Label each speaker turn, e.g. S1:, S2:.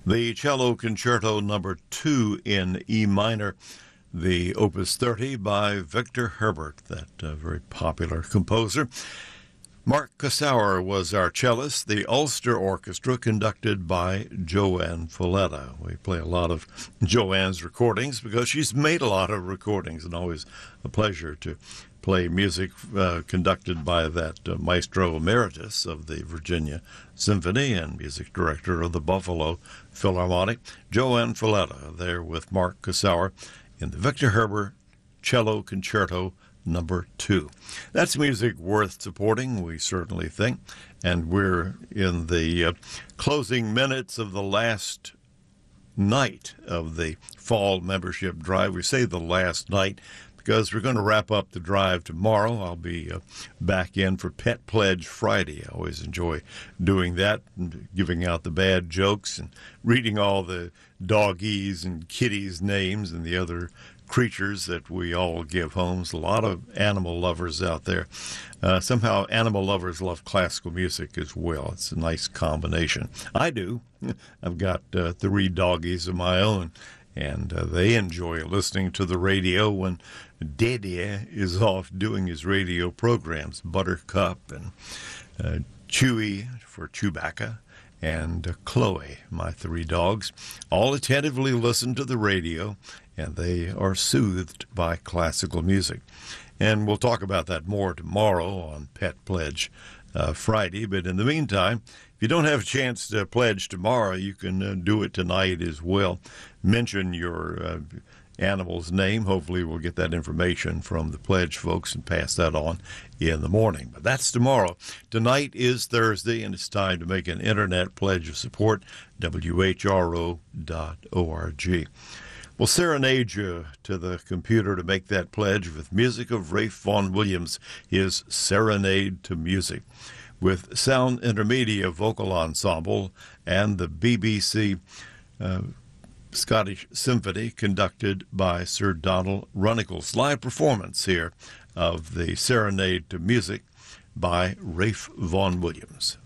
S1: The Cello Concerto Number 2 in E minor, the Opus 30 by Victor Herbert, that very popular composer. Mark Kossauer was our cellist. The Ulster Orchestra, conducted by Joanne Falletta. We play a lot of Joanne's recordings because she's made a lot of recordings, and always a pleasure to play music conducted by that maestro emeritus of the Virginia Symphony and music director of the Buffalo Philharmonic, Joanne Falletta, there with Mark Kossauer in the Victor Herbert Cello Concerto Number 2. That's music worth supporting, we certainly think, and we're in the closing minutes of the last night of the fall membership drive. We say the last night because we're going to wrap up the drive tomorrow. I'll be back in for Pet Pledge Friday. I always enjoy doing that, and giving out the bad jokes and reading all the doggies and kitties' names and the other creatures that we all give homes. A lot of animal lovers out there. Somehow animal lovers love classical music as well. It's a nice combination. I do. I've got 3 doggies of my own, and they enjoy listening to the radio when Daddy is off doing his radio programs. Buttercup and Chewy for Chewbacca, and Chloe, my 3 dogs, all attentively listen to the radio, and they are soothed by classical music. And we'll talk about that more tomorrow on Pet Pledge Friday. But in the meantime, if you don't have a chance to pledge tomorrow, you can do it tonight as well. Mention your animal's name. Hopefully we'll get that information from the pledge folks and pass that on in the morning. But that's tomorrow. Tonight is Thursday, and it's time to make an internet pledge of support, whro.org. We'll serenade you to the computer to make that pledge with music of Ralph Vaughan Williams, his Serenade to Music, with Sound Intermedia Vocal Ensemble and the BBC Scottish Symphony, conducted by Sir Donald Runnels. Live performance here of the Serenade to Music by Ralph Vaughan Williams.